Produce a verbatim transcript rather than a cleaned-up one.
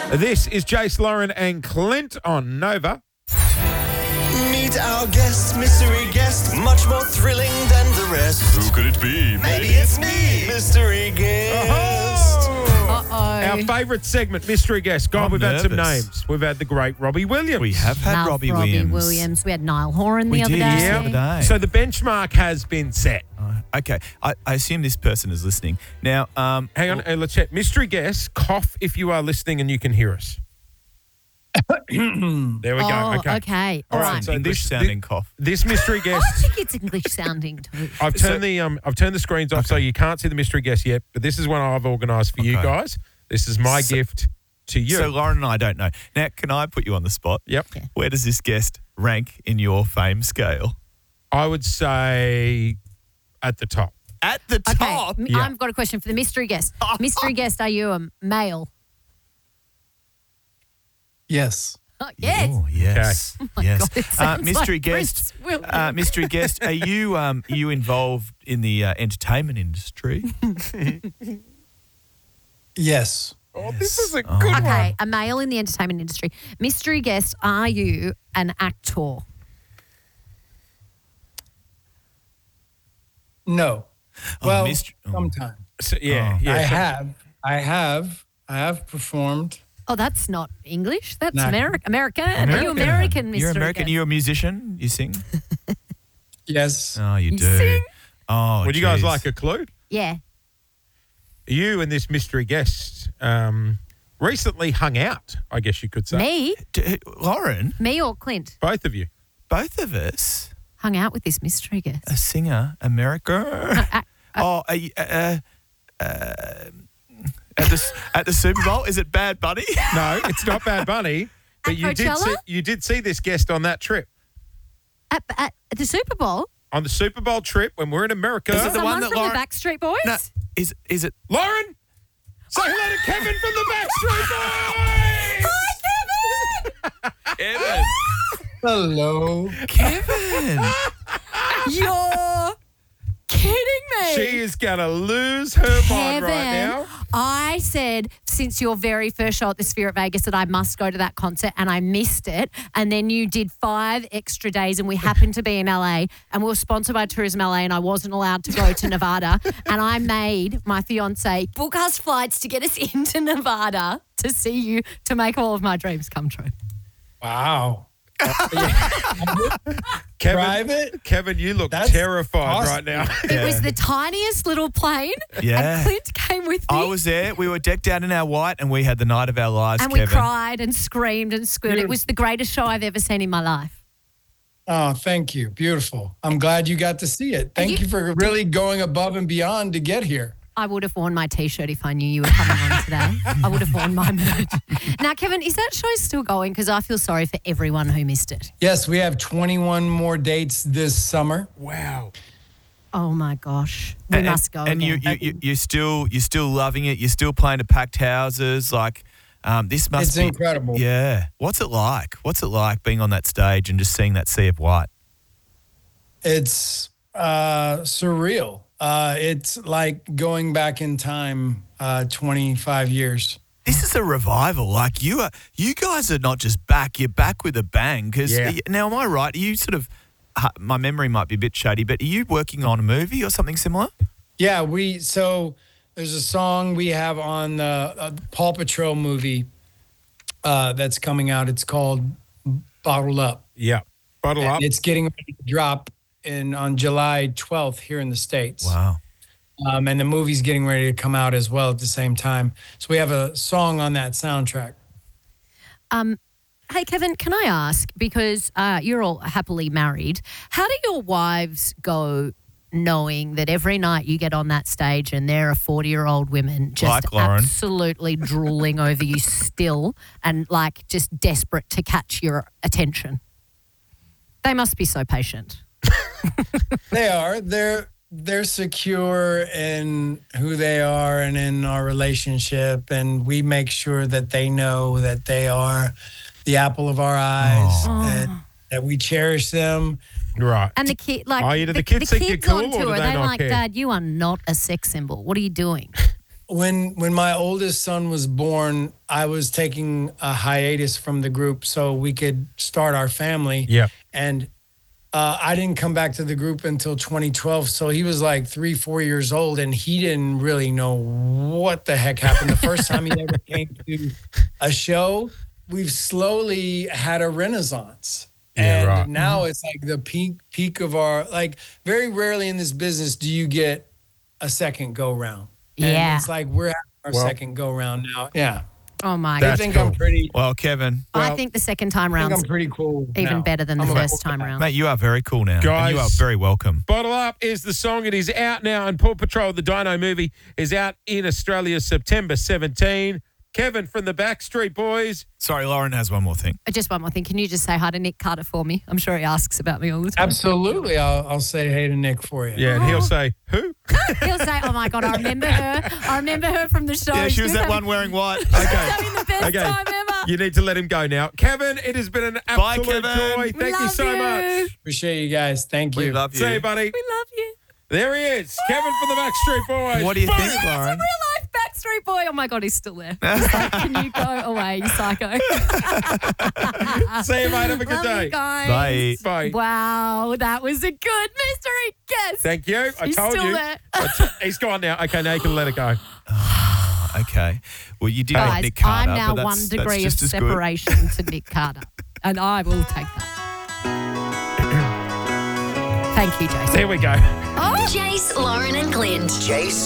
This is Jace, Lauren and Clint on Nova. Meet our guest, mystery guest, much more thrilling than the rest. Who could it be? Maybe it's me, mystery guest. Uh-oh. Uh-oh. Our favourite segment, Mystery Guest. God, I'm we've had some nervous. names. We've had the great Robbie Williams. We have had Love Robbie, Robbie Williams. Williams. We had Niall Horan We the other did, day. the other day. So the benchmark has been set. Uh, okay, I, I assume this person is listening. Now, um, Hang on, uh, let's check. Mystery Guest, cough if you are listening and you can hear us. There we go. Oh, Okay. okay. All All right, right. so English this- sounding thi- cough. This mystery I guest, think it's English sounding too. I've turned So- the um, I've turned the screens off, so you can't see the mystery guest yet. But this is one I've organised for you Okay. guys. This is my So- gift to you. So Lauren and I don't know. Now, can I put you on the spot? Yep. Okay. Where does this guest rank in your fame scale? I would say at the top. At the Okay, top. m- Yeah. I've got a question for the mystery guest. Mystery guest, are you a male? Yes. Oh, yes. Oh, yes. my yes. God, it uh, sounds mystery like guest. Prince William. Uh, mystery guest. Are you um are you involved in the uh, entertainment industry? Yes. Oh, this is a Oh. good Okay, a male in the entertainment industry. Mystery guest, are you an actor? No. Oh, Well, mystery- oh. sometimes. So, yeah, Oh. yeah. I so- have. I have. I have performed. Oh, that's not English. That's No. Ameri- American. Are you American, mystery You're American. guest? You're a musician. You sing. Yes. Oh, you, You do. sing? Oh, Would you guys geez. like a clue? Yeah. You and this mystery guest um, recently hung out, I guess you could say. Me? D- Lauren? Me or Clint? Both of you. Both of us. Hung out with this mystery guest. A singer, America. Uh, oh, are you, uh, uh, at the at the Super Bowl, is it Bad Bunny? No, it's not Bad Bunny. But At you did Coachella? see you did see this guest on that trip. At, at the Super Bowl? On the Super Bowl trip when we're in America. Is it the Someone one that from Lauren- the Backstreet Boys? No, is is it? Lauren, say hello to Kevin from the Backstreet Boys. Kevin. Hello. Kevin. You're kidding me. She is gonna lose her mind right Kevin, now. I said since your very first show at the Sphere at Vegas that I must go to that concert and I missed it. And then you did five extra days and we happened to be in L A and we were sponsored by Tourism L A and I wasn't allowed to go to Nevada. And I made my fiance book us flights to get us into Nevada to see you to make all of my dreams come true. Wow. Kevin, Private? Kevin, you look That's terrified awesome. right now. It was the tiniest little plane Yeah. and Clint came with me. I was there. We were decked out in our white, and we had the night of our lives. and we Kevin. cried and screamed and squealed. It was the greatest show I've ever seen in my life. Oh, thank you. Beautiful. I'm glad you got to see it. Thank you- you, for really going above and beyond to get here. I would have worn my T-shirt if I knew you were coming on today. I would have worn my merch. Now, Kevin, is that show still going? Because I feel sorry for everyone who missed it. Yes, we have twenty-one more dates this summer. Wow. Oh my gosh, we and, must go. And you, again. you, you, you're still, you're still loving it. You're still playing to packed houses. Like, um, this must It's be incredible. Yeah. What's it like? What's it like being on that stage and just seeing that sea of white? It's uh, surreal. Uh, it's like going back in time uh, twenty-five years. This is a revival. Like you are, you guys are not just back. You're back with a bang. Because Yeah. now, am I right? Are you sort of? uh, My memory might be a bit shady, but are you working on a movie or something similar? Yeah, we so there's a song we have on the uh, Paw Patrol movie uh, that's coming out. It's called Bottled Up. Yeah. Bottle up. And it's getting ready to drop in on July twelfth here in the States. Wow. Um, and the movie's getting ready to come out as well at the same time. So we have a song on that soundtrack. Um, hey, Kevin, can I ask, because uh, you're all happily married, how do your wives go knowing that every night you get on that stage and there are forty-year-old women just Like Lauren. absolutely drooling over you still and, like, just desperate to catch your attention? They must be so patient. They are. They're they're secure in who they are and in our relationship, and we make sure that they know that they are the apple of our eyes, and that we cherish them. Right. And the kid, like, Oh, yeah, do the kids think you're cool, on or do tour, they they're not like, care? Dad, you are not a sex symbol. What are you doing? when when my oldest son was born, I was taking a hiatus from the group so we could start our family. Yeah. And uh, I didn't come back to the group until twenty twelve. So he was like three, four years old, and he didn't really know what the heck happened. The first time he ever came to a show, we've slowly had a renaissance. Yeah, and right. now it's like the peak peak of our, like, very rarely in this business do you get a second go round. And Yeah. it's like we're having our Well- second go round now. Yeah. Oh my I god. That's think cool. I'm pretty Well, Kevin, I well, think the second time I think round's I'm pretty cool. even now. better than the I'm a first cool time guy. round. mate, you are very cool now. Guys- and you are very welcome. Bottle Up is the song. It is out now, and Paw Patrol, the Dino movie, is out in Australia September seventeenth. Kevin from the Backstreet Boys. Sorry, Lauren has one more thing. Just one more thing. Can you just say hi to Nick Carter for me? I'm sure he asks about me all the time. Absolutely. I'll, I'll say hey to Nick for you. Yeah, and he'll say, who? He'll say, "Oh my god, I remember her. I remember her from the show. Yeah, she was that having- one wearing white. she was having the best Okay. time ever." You need to let him go now. Kevin, it has been an Bye, absolute Kevin. joy. We Thank you love so you. much. Appreciate you guys. Thank you. We love you. See you, buddy. We love you. There he is, Kevin from the Backstreet Boys. What do you Boom. think, Real Lauren? life Backstreet Boy. Oh my god, he's still there. He's like, can you go away, you psycho? See you, mate. Have a good Love day. you guys. Bye. Bye. Wow, that was a good mystery guess. Thank you. I He's told still you. there. I t- He's gone now. Okay, now you can let it go. Okay. Well, you did get Guys, Nick Carter, I'm now but that's, one that's degree of just as good. separation to Nick Carter, and I will take that. Thank you, Jason. There we go. Oh. Jace, Lauren, and Clint. Jace,